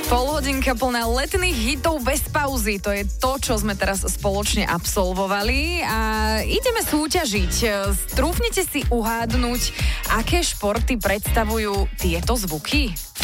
Polhodinka plná letných hitov bez pauzy. To je to, čo sme teraz spoločne absolvovali a ideme súťažiť. Trúfnite si uhádnuť, aké športy predstavujú tieto zvuky?